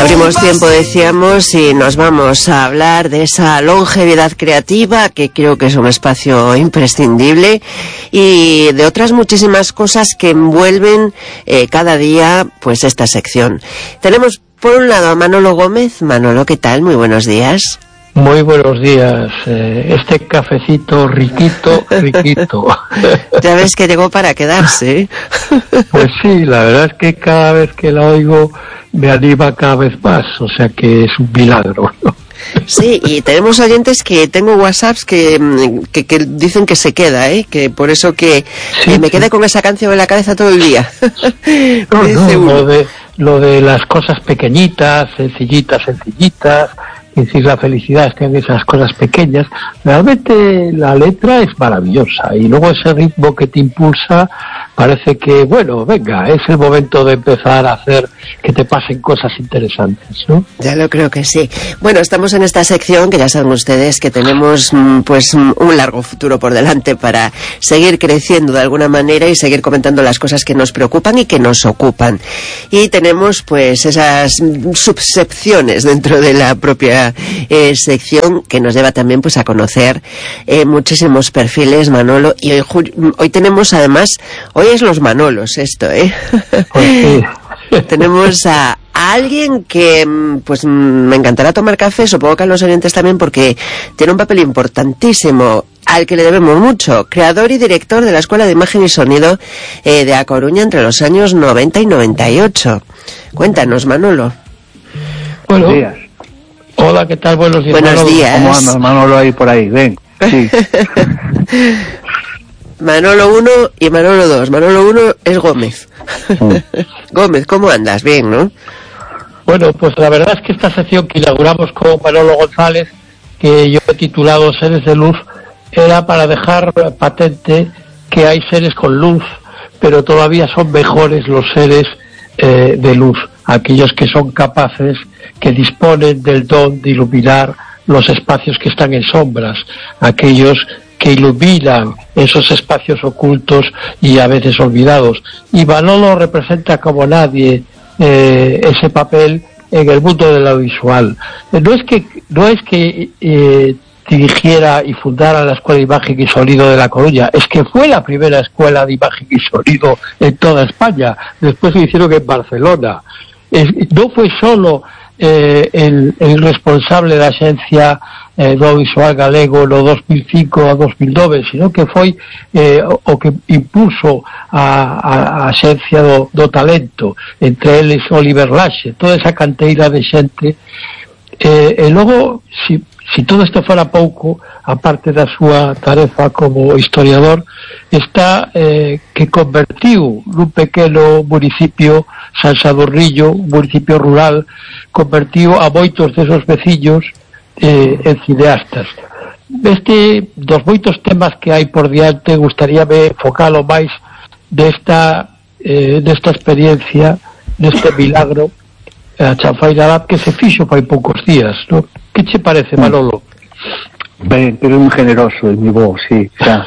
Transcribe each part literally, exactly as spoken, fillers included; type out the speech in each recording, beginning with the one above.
Abrimos tiempo, decíamos, y nos vamos a hablar de esa longevidad creativa, que creo que es un espacio imprescindible, y de otras muchísimas cosas que envuelven eh, cada día pues esta sección. Tenemos por un lado a Manolo Gómez. Manolo, ¿qué tal? Muy buenos días. Muy buenos días. Eh, este cafecito riquito, riquito. Ya ves que llegó para quedarse, ¿eh? Pues sí, la verdad es que cada vez que la oigo me anima cada vez más, o sea que es un milagro, ¿no? Sí, y tenemos oyentes que tengo WhatsApps que, que, que dicen que se queda, ¿eh? Que por eso que sí, eh, me sí. quedé con esa canción en la cabeza todo el día. No, Dice no, uno. lo de, lo de las cosas pequeñitas, sencillitas, sencillitas, es decir, la felicidad está en esas cosas pequeñas. Realmente la letra es maravillosa y luego ese ritmo que te impulsa parece que, bueno, venga, es el momento de empezar a hacer que te pasen cosas interesantes, ¿no? Ya lo creo que sí. Bueno, estamos en esta sección que ya saben ustedes que tenemos pues un largo futuro por delante para seguir creciendo de alguna manera y seguir comentando las cosas que nos preocupan y que nos ocupan. Y tenemos pues esas subsecciones dentro de la propia eh, sección que nos lleva también pues a conocer eh, muchísimos perfiles, Manolo, y hoy, hoy tenemos además, hoy es los Manolos esto, ¿eh? Pues sí. Tenemos a, a alguien que pues me encantará tomar café, supongo que a los oyentes también, porque tiene un papel importantísimo al que le debemos mucho. Creador y director de la Escuela de Imagen y Sonido eh, de A Coruña entre los años noventa y noventa y ocho. Cuéntanos, Manolo. Bueno, Buenos días. Hola, ¿qué tal? Buenos días. Buenos Manolo. días. ¿Cómo andas, Manolo, ahí por ahí? Ven. Sí. Manolo uno y Manolo dos. Manolo uno es Gómez. Mm. Gómez, ¿cómo andas? Bien, ¿no? Bueno, pues la verdad es que esta sección que inauguramos con Manolo González, que yo he titulado Seres de Luz, era para dejar patente que hay seres con luz, pero todavía son mejores los seres eh, de luz, aquellos que son capaces, que disponen del don de iluminar los espacios que están en sombras, aquellos que iluminan esos espacios ocultos y a veces olvidados. Y Manolo representa como nadie eh, ese papel en el mundo del audiovisual. No es que no es que eh, dirigiera y fundara la Escuela de Imagen y Sonido de La Coruña, es que fue la primera escuela de imagen y sonido en toda España. Después lo hicieron en Barcelona. Es, no fue solo eh, el, el responsable da Axencia eh, do Audiovisual Galego no dos mil cinco a dos mil nove, sino que foi eh, o, o que impuso a, a, a Axencia do, do Talento, entre eles Oliver Laxe, toda esa canteira de xente. Eh, e logo, si, si todo isto fora pouco, aparte da súa tarefa como historiador, está eh, que convertiu nun pequeno municipio, San Sadurrillo, un municipio rural, convertiu a moitos desos veciños eh, en cineastas. Este, dos moitos temas que hai por diante, gustaríame focalo máis desta, eh, desta experiencia, deste milagro, a Chanfaina Lab, que se fixo fai poucos días, ¿no? Que che parece, Manolo? Ben, pero moi generoso, é moi bo, sí, xa.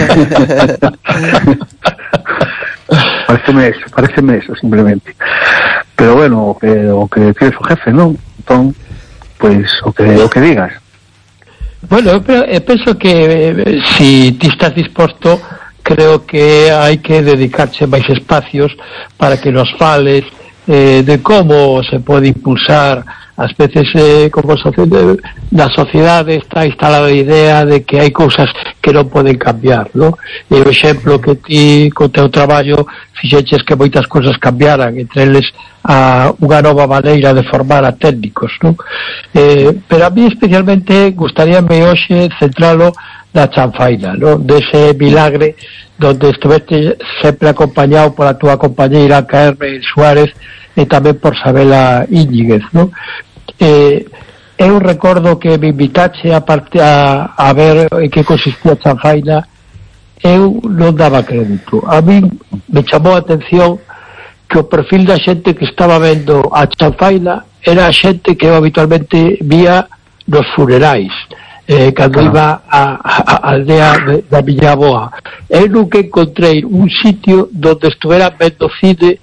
Pareceme eso, pareceme eso, simplemente. Pero bueno, o que, o que tienes o jefe, non? Entón, pois, o que, o que digas. Bueno, eu, eu penso que eh, si ti estás disposto, creo que hai que dedicarse máis espacios para que nos fales eh, de como se pode impulsar. Ás veces eh, como sociedade, na sociedade está instalada a idea de que hai cousas que non poden cambiar, ¿no? E o exemplo que ti co teu traballo fixeches que moitas cousas cambiaran, entre eles a unha nova maneira de formar a técnicos, ¿no? Eh, pero a mí especialmente gustaríame hoxe centralo na Chanfaina, ¿no? Dese milagre donde estuveste sempre acompañado pola túa compañeira Carmen Suárez e tamén por Sabela Íñiguez, ¿no? Eh, eu recordo que me invitache a, parte, a, a ver en que consistía a Chanfaina. Eu non daba crédito. A mí me chamou a atención que o perfil da xente que estaba vendo a Chanfaina era a xente que eu habitualmente vía nos funerais, eh, cando ah. iba a, a, a aldea de, da miña aboa. Eu nunca encontrei un sitio donde estuvera vendo cine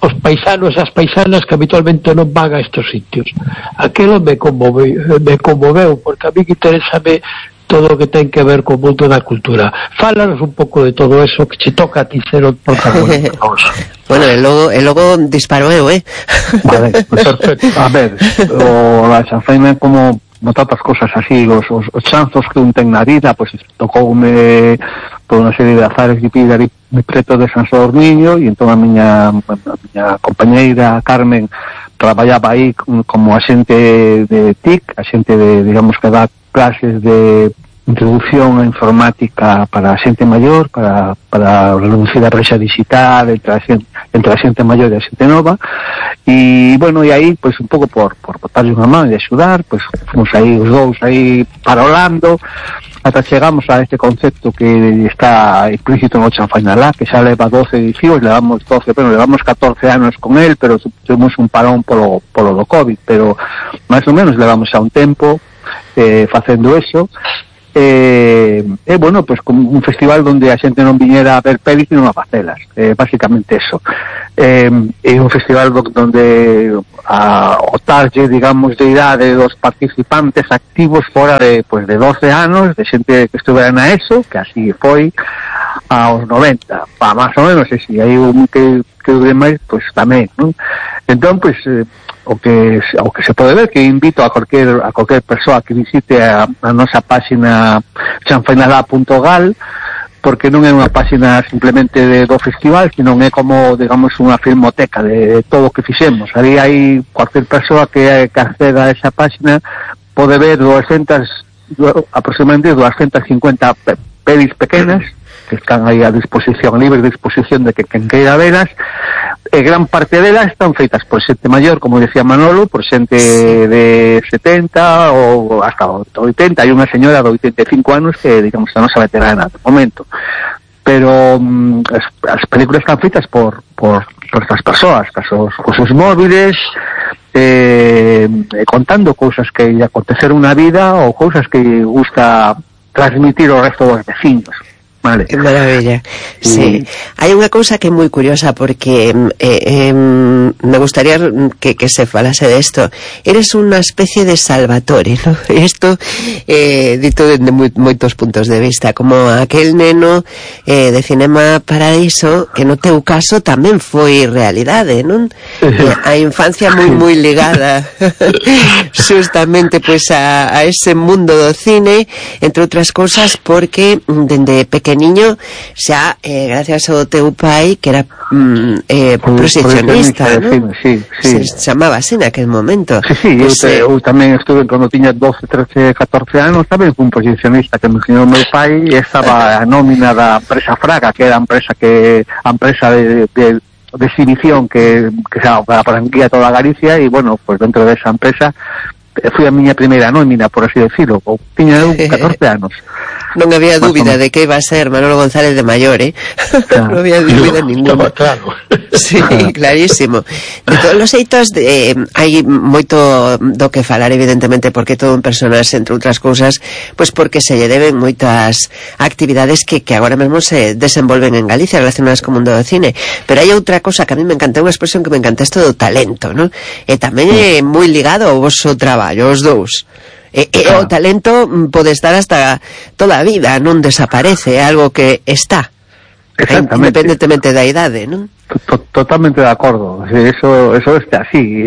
os paisanos e as paisanas que habitualmente non van a estos sitios. Aquilo me conmoveu, me conmoveu porque a mí que interésame todo o que ten que ver co mundo da cultura. Fálanos un pouco de todo eso que che toca a ti ser o protagonista. Bueno, e logo, e logo disparo eu, eh? Vale, pues perfecto. A ver, o la chanfaina como como tantas cosas así, os, os, os chanzos que un ten na vida, pues tocoume por unha serie de azares de vida ali moi preto de San Sadorniño, e entón a miña, a miña compañeira Carmen traballaba aí como axente de T I C, axente de, digamos, que dá clases de introducción a informática para a xente maior, para, para reducir a brecha digital entre a xente, entre a xente maior e a xente nova, e bueno, e aí, pois, un pouco por, por botarlle unha man e axudar, pois, fomos aí os dous aí parolando, ata chegamos a este concepto que está implícito no Chanfainalá, que xa leva doce edicións, levamos doce, bueno, levamos catorce anos con él, pero tuvimos un parón polo, polo do COVID, pero máis ou menos levamos xa un tempo eh, facendo eso. E, eh, eh, bueno, pues como un festival donde a xente non viñera a ver pelis e non a facelas, eh, basicamente eso. É eh, un festival do, donde a, o target, digamos, de idade dos participantes activos fora de, pues, de doce anos, de xente que estuvera na ESO, que así foi aos noventa, pa, máis ou menos, e si hai un que, que dure máis, pues tamén, non? Entón, pues, eh, o que o que se pode ver, que invito a cualquier a cualquier persoa que visite a, a nosa páxina chanfainalá punto gal, porque non é unha páxina simplemente de, do festival, sino é como, digamos, unha filmoteca de, de todo o que fixemos. Ali hai cualquier persoa que, que acceda a esa páxina pode ver doscientas, aproximadamente doscientas cincuenta pe, pelis pequenas que están aí a disposición, libre de disposición de que quen queira velas, e gran parte delas están feitas por xente maior, como decía Manolo, por xente de setenta ou hasta oitenta, hai unha señora de oitenta e cinco anos que, digamos, non sabe veterana no momento, pero um, as, as películas están feitas por, por, por estas persoas, casos, cosas móviles, eh, contando cousas que lle aconteceron na vida ou cousas que gusta transmitir ao resto dos vecinos. Vale. Que maravilla. Sí. Mm. Hai unha cousa que é moi curiosa porque eh, eh, me gustaría que, que se falase de esto. Eres unha especie de Salvatore, ¿no? Isto eh, dito desde moitos puntos de vista, como aquel neno eh, de Cinema Paradiso que no teu caso tamén foi realidade, non? Eh, a infancia moi moi ligada justamente pues a, a ese mundo do cine, entre outras cousas porque dende pequeno niño xa, eh, gracias ao teu pai que era mm, eh, proxeccionista, ¿no? Sí, sí. Se chamaba así naquel momento. Sí, sí, pues, eu, te, eu tamén estuve cando tiña doce, trece, catorce anos, tamén fui un proxeccionista que me enseñou meu pai, e estaba a nómina da empresa Fraga, que era a empresa que a empresa de, de, de exhibición que, que xa franquía toda Galicia, e bueno, pues dentro desa empresa fui a miña primeira nómina, por así decirlo, tiña eu catorce anos. Non había dúbida de que iba a ser Manolo González de maior, eh? Claro. Non había dúbida ninguna. Claro. Sí, clarísimo. De todos os xeitos, eh, hai moito do que falar, evidentemente, porque todo un personaxe, entre outras cousas, pois porque se lle deben moitas actividades que, que agora mesmo se desenvolven en Galicia relacionadas co mundo do cine. Pero hai outra cosa que a mí me encanta, unha expresión que me encanta, isto do talento, non? E tamén é moi ligado ao vosso traballo, os dous. E, e o talento pode estar hasta toda a vida, non desaparece, é algo que está, independentemente da idade, non? Totalmente de acordo, eso eso está así.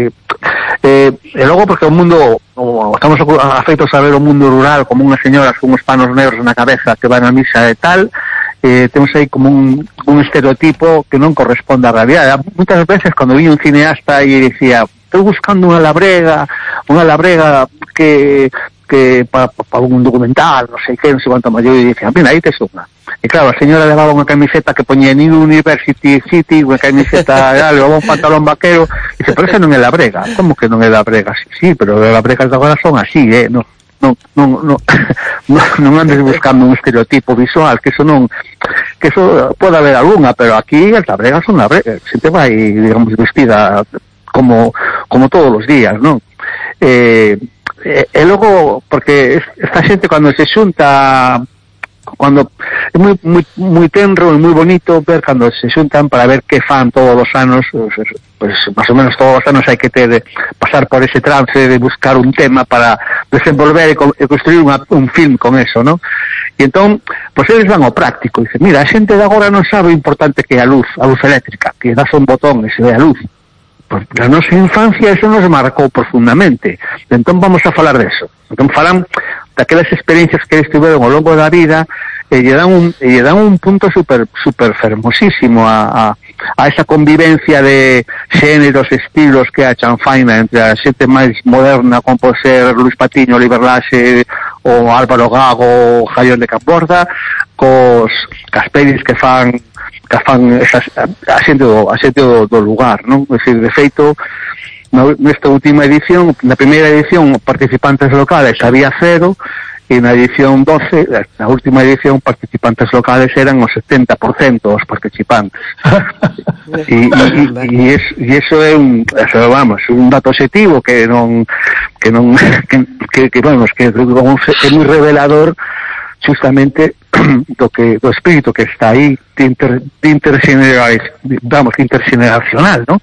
Eh, e logo porque o mundo, o, estamos afeitos a ver o mundo rural como unhas señoras con uns panos negros na cabeza que van a misa e tal, eh, temos aí como un, un estereotipo que non corresponde á realidade. Muitas veces cando vi un cineasta e dicía, estou buscando unha labrega, unha labrega que que para pa un documental, non sei que, non sei quanto maior, e dicía, mira, aí tes unha. E claro, a señora levaba unha camiseta que poñía New University City, unha camiseta, levaba un pantalón vaquero, e dice, pero esa non é labrega. Como que non é labrega? Sí, sí, pero as labregas de agora son así, eh, non, non, non, non, non andes buscando un estereotipo visual, que eso non, que eso pode haber algunha, pero aquí as labregas son labregas, se te vai, digamos, vestida como, como todos os días, non? Eh, e, e logo, porque esta xente cando se xunta cuando é moi, moi, moi tenro e moi bonito ver cando se xuntan para ver que fan todos os anos, pues, pues más ou menos todos os anos hai que ter, pasar por ese trance de buscar un tema para desenvolver e, co, e construir unha, un film con eso, ¿no? E entón, pues eles van ao práctico, dice, mira, a xente de agora non sabe o importante que é a luz, a luz eléctrica, que das un botón e se ve a luz. Pues na nosa infancia eso nos marcou profundamente. Entón vamos a falar deso. Entón falan daquelas experiencias que eles tiveron ao longo da vida e lle dan un, e lle dan un punto super, super fermosísimo a, a, a esa convivencia de xéneros, estilos que a chanfaina entre a xente máis moderna como pode ser Luis Patiño, Oliver Laxe ou Álvaro Gago, Jaión de Camborda, cos casperis que fan que fan esas, a xente do, a xente do, do lugar, non? É dicir, de feito, nesta última edición, na primeira edición, participantes locales había cero, e na edición doce, na última edición, participantes locales eran o setenta por cento dos participantes. e, e, e, es, e eso é un, eso, vamos, un dato objetivo que non, que non, que, que, que vamos, que é moi revelador justamente do que do espírito que está aí de, inter, de intergeneracional, vamos, intergeneracional, ¿no?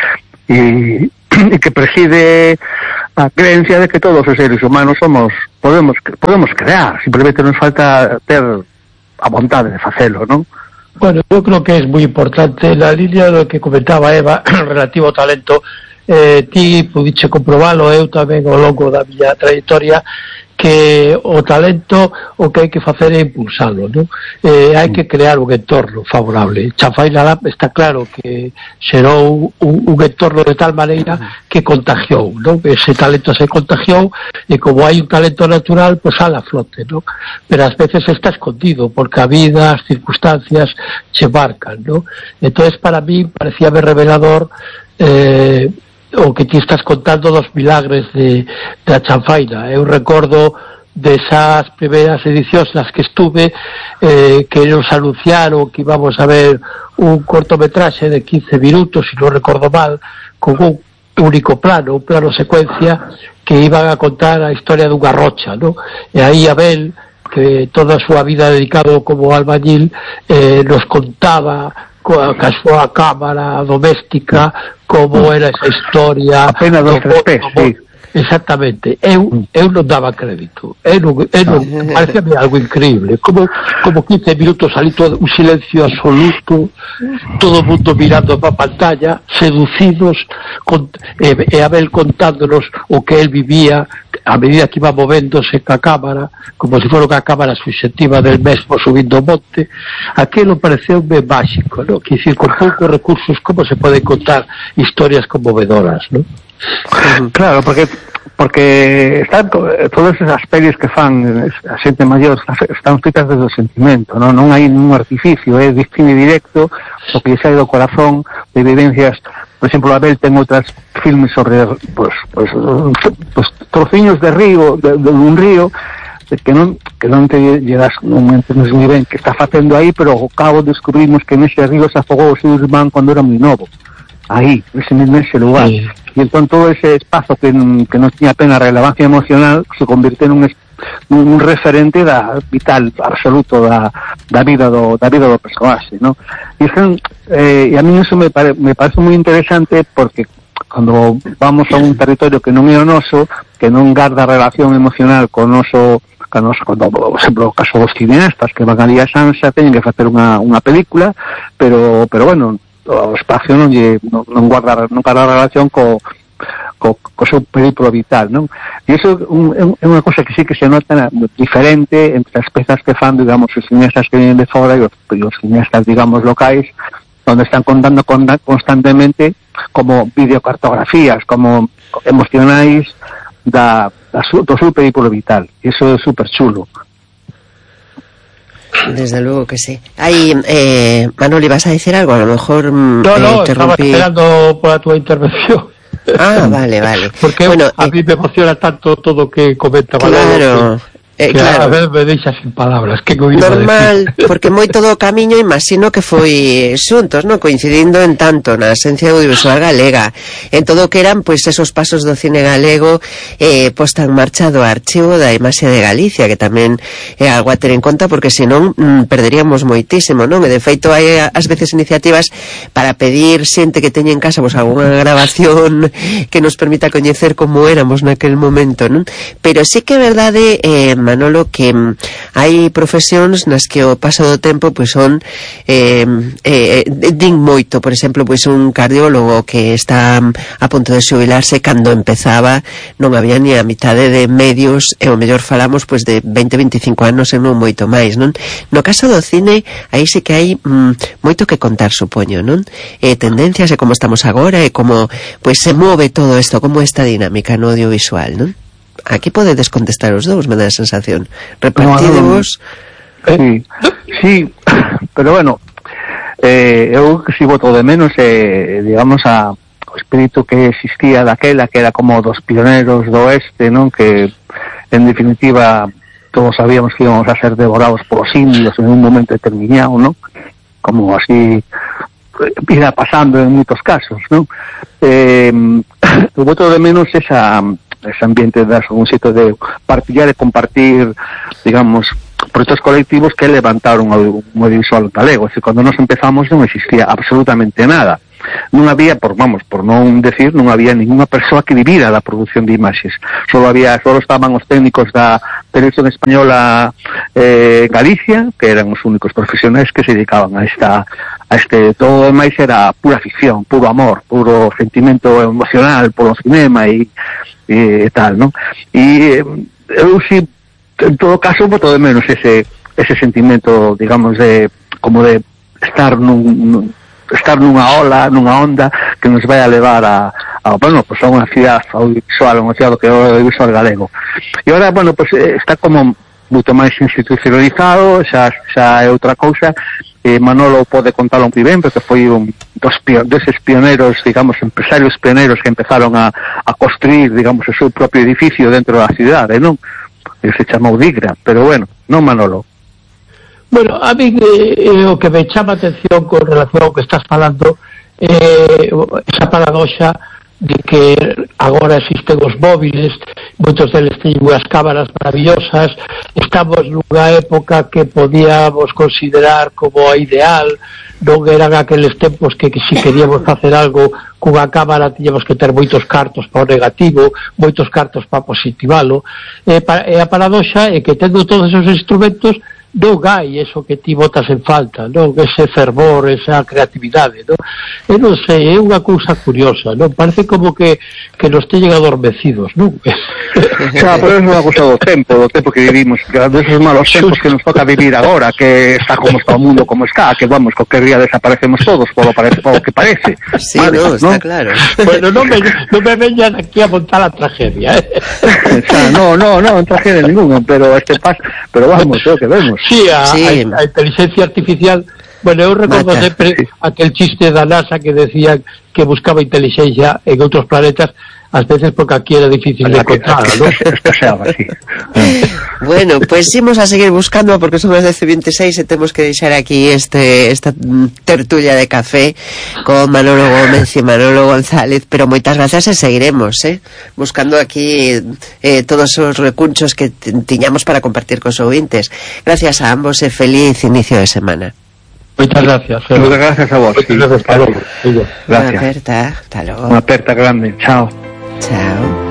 Y, y que preside a creencia de que todos os seres humanos somos podemos podemos crear, simplemente nos falta ter a vontade de facelo, ¿no? Bueno, yo creo que es muy importante la línea de lo que comentaba Eva relativo ao talento. Eh, ti pudiche comprobalo, eu tamén ao longo da miña trayectoria, que o talento o que hai que facer é impulsalo, non? Eh, hai que crear un entorno favorable. Chanfaina Lab está claro que xerou un, un entorno de tal maneira que contagiou, non? Ese talento se contagiou e como hai un talento natural, pois sale a flote, non? Pero ás veces está escondido porque a vida, as circunstancias se marcan, non? Entonces para mí parecíame revelador eh, o que ti estás contando dos milagres de, de a chanfaina. Eu recordo desas primeiras edicións nas que estuve eh, que nos anunciaron que íbamos a ver un cortometraxe de quince minutos, se non recordo mal, con un único plano, un plano secuencia que iban a contar a historia dunha rocha, ¿no? E aí Abel, que toda a súa vida dedicado como albañil, eh, nos contaba coa a súa cámara doméstica como era esa historia apenas dos tres pés, sí. Exactamente, eu, eu non daba crédito, eu non, eu non parecía algo increíble, como, como quince minutos ali todo un silencio absoluto, todo o mundo mirando para a pantalla, seducidos, con, e, e Abel contándonos o que él vivía a medida que iba movéndose ca cámara, como se fora ca cámara subxectiva del mesmo subindo o monte. Aquilo pareceume máxico, ¿no? Que dicir, con poucos recursos como se poden contar historias conmovedoras, ¿no? Claro, porque porque están todas esas pelis que fan a xente maior están feitas desde o sentimento, non, non hai ningún artificio, é de cine directo, o que sai do corazón, de vivencias. Por exemplo, Abel ten outras filmes sobre pues, pues, pues, trociños de río, de, de un río, que non que non te llegas, non entendes moi ben que está facendo aí, pero ao cabo descubrimos que nese río se afogou o seu irmán cando era moi novo. Aí, nese, nese lugar. Sí. E entón todo ese espazo que, que non tiña apenas relevancia emocional se convirte nun, nun referente da vital absoluto da, da vida do da vida do personaxe, ¿no? E, son, eh, e a mí eso me, pare, me parece moi interesante porque cando vamos a un territorio que non é o noso, que non garda relación emocional con o noso que nos, cando, por exemplo, o caso dos cineastas que van ali a Sansa teñen que facer unha, unha película, pero pero bueno, o espacio non lle non, non guarda non guarda relación co co, co seu periplo vital, non? E iso é unha cosa que sí que se nota diferente entre as pezas que fan, digamos, os cineastas que vienen de fora e os, e os cineastas, digamos, locais, onde están contando con, constantemente como videocartografías, como emocionais da, da su, do seu periplo vital. E iso é super chulo. Desde luego que sí. Ahí, eh, Manoli, ¿vas a decir algo? A lo mejor No, eh, no, interrumpí... estaba esperando por tu intervención. Ah, vale, vale. Porque bueno, a eh... mí me emociona tanto todo que comenta Manolo. Claro, Eh, que claro. A vez me deixa sin palabras, que normal, porque moito do camiño imagino que foi xuntos, non? Coincidindo en tanto na esencia audiovisual galega, en todo o que eran pois esos pasos do cine galego, eh, posta en marcha do Archivo da Imaxe de Galicia, que tamén é algo a ter en conta, porque senón mm, perderíamos moitísimo, non? E de feito hai ás veces iniciativas para pedir xente que teña en casa pois algunha grabación que nos permita coñecer como éramos naquel momento, non? Pero sí que é verdade, eh, Manolo, que mm, hai profesións nas que o paso do tempo pois son eh, eh, din moito. Por exemplo, pois un cardiólogo que está a punto de xubilarse, cando empezaba non había ni a mitade de medios, e o mellor falamos pois de veinte, veinticinco anos e non moito máis, non? No caso do cine, aí sí que hai mm, moito que contar, supoño, non? E tendencias e como estamos agora e como pois se move todo isto, como esta dinámica no audiovisual, non? Aquí podedes contestar os dous, me dá a sensación. Repartidevos. No, no, sí, sí, pero bueno, eh, eu que si voto de menos, eh, digamos, a o espírito que existía daquela, que era como dos pioneros do oeste, non? Que, en definitiva, todos sabíamos que íbamos a ser devorados polos indios en un momento determinado, non? Como así irá pasando en moitos casos, non? Eh, eu voto de menos esa... ese ambiente de un sitio de partillar e compartir, digamos, proxectos colectivos que levantaron o audiovisual galego. Es decir, cando nos empezamos non existía absolutamente nada. Non había, por vamos, por non decir, non había ninguna persoa que vivira da produción de imaxes. Solo había, solo estaban os técnicos da Televisión Española eh, Galicia, que eran os únicos profesionais que se dedicaban a esta a este, todo máis era pura ficción, puro amor, puro sentimento emocional polo cinema e e tal, ¿no? E eu si, en todo caso, voto de menos ese ese sentimento, digamos, de como de estar nun, nun estar nunha ola, nunha onda que nos vai a levar a, a bueno, pues a unha cidade audiovisual, unha cidade que é o audiovisual galego. E agora, bueno, pues está como moito máis institucionalizado, xa, xa é outra cousa. Eh, Manolo pode contalo moi ben, porque foi un dos pion, deses pioneros, digamos, empresarios pioneros que empezaron a, a construir, digamos, o seu propio edificio dentro da cidade, non? E se chamou Digra, pero bueno, non, Manolo? Bueno, a mí eh, o que me chama a atención con relación ao que estás falando, eh, esa paradoxa de que agora existen os móviles, moitos deles teñen unhas cámaras maravillosas, estamos nunha época que podíamos considerar como a ideal, non eran aqueles tempos que, que si queríamos facer algo cunha cámara tiñamos que ter moitos cartos para o negativo, moitos cartos para positivalo, e, pa, e a paradoxa é que tendo todos esos instrumentos non hai eso que ti botas en falta, non? Ese fervor, esa creatividade, non? E non sei, é unha cousa curiosa, non? Parece como que, que nos teñen adormecidos, non? Claro, pero é unha cousa do tempo, do tempo que vivimos, que deses malos tempos que nos toca vivir agora, que está como está o mundo como está, que vamos, que día desaparecemos todos, polo, parece, polo que parece. Sí, vale, no, está ¿no? Claro. Bueno, non me, non me veñan aquí a montar a tragedia, eh? O sea, no, no, no, en tragedia ninguna, pero este pas, pero vamos, é o que vemos. Sí, a, sí. A, a inteligencia artificial. Bueno, eu recordo Mata, sempre sí. aquel chiste da NASA que decía que buscaba inteligencia en outros planetas, ás veces porque aquí era difícil de encontrar, ¿no? Bueno, pues imos a seguir buscando porque son as dez e veintiséis e temos que deixar aquí este esta tertulia de café con Manolo Gómez e Manolo González, pero moitas grazas e seguiremos, eh, buscando aquí eh, todos os recunchos que tiñamos para compartir cos ouvintes. Gracias a ambos e feliz inicio de semana. Moitas gracias. Moitas gracias a vos. Moitas gracias, hasta logo. Gracias. Unha aperta, hasta logo. Unha aperta grande, chao. Chao.